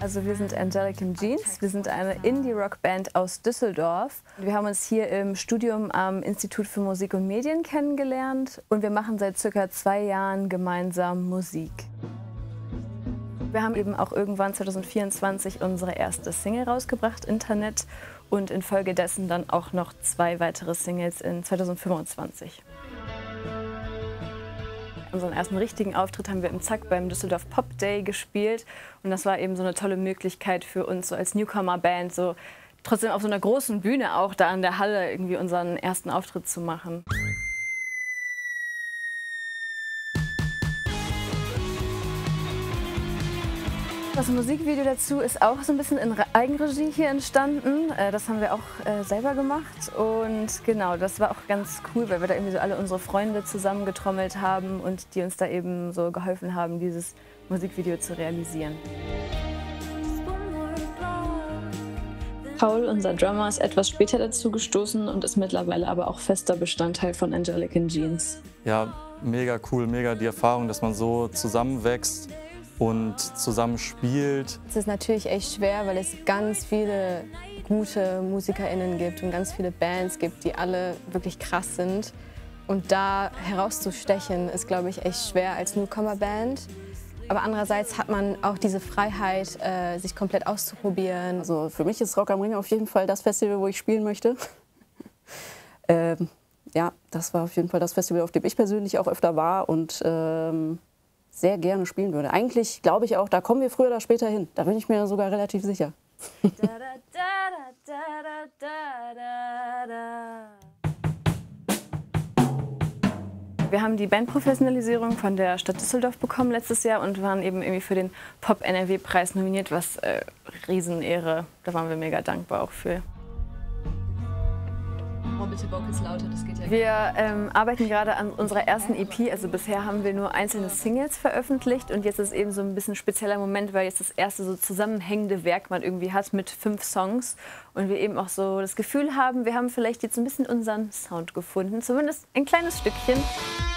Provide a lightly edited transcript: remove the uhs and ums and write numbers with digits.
Also wir sind Angelic in Jeans, wir sind eine Indie-Rock-Band aus Düsseldorf. Wir haben uns hier im Studium am Institut für Musik und Medien kennengelernt und wir machen seit ca. 2 Jahren gemeinsam Musik. Wir haben eben auch irgendwann 2024 unsere erste Single rausgebracht, Internet, und infolgedessen dann auch noch 2 weitere Singles in 2025. Unseren ersten richtigen Auftritt haben wir im Zack beim Düsseldorf Pop Day gespielt und das war eben so eine tolle Möglichkeit für uns so als Newcomer-Band, so trotzdem auf so einer großen Bühne auch da an der Halle irgendwie unseren ersten Auftritt zu machen. Das Musikvideo dazu ist auch so ein bisschen in Eigenregie hier entstanden. Das haben wir auch selber gemacht und genau, das war auch ganz cool, weil wir da irgendwie so alle unsere Freunde zusammengetrommelt haben und die uns da eben so geholfen haben, dieses Musikvideo zu realisieren. Paul, unser Drummer, ist etwas später dazu gestoßen und ist mittlerweile aber auch fester Bestandteil von Angelic in Jeans. Ja, mega cool, mega die Erfahrung, dass man so zusammenwächst und zusammen spielt. Es ist natürlich echt schwer, weil es ganz viele gute MusikerInnen gibt und ganz viele Bands gibt, die alle wirklich krass sind. Und da herauszustechen ist, glaube ich, echt schwer als Newcomer-Band. Aber andererseits hat man auch diese Freiheit, sich komplett auszuprobieren. Also für mich ist Rock am Ring auf jeden Fall das Festival, wo ich spielen möchte. Ja, das war auf jeden Fall das Festival, auf dem ich persönlich auch öfter war und sehr gerne spielen würde. Eigentlich glaube ich auch, da kommen wir früher oder später hin. Da bin ich mir sogar relativ sicher. Wir haben die Bandprofessionalisierung von der Stadt Düsseldorf bekommen letztes Jahr und waren eben irgendwie für den Pop-NRW-Preis nominiert, was Riesenehre, da waren wir mega dankbar auch für. Oh, bitte Vocals lauter, das geht ja. Wir arbeiten gerade an unserer ersten EP, also bisher haben wir nur einzelne Singles veröffentlicht und jetzt ist eben so ein bisschen ein spezieller Moment, weil jetzt das erste so zusammenhängende Werk man irgendwie hat mit 5 Songs und wir eben auch so das Gefühl haben, wir haben vielleicht jetzt ein bisschen unseren Sound gefunden, zumindest ein kleines Stückchen.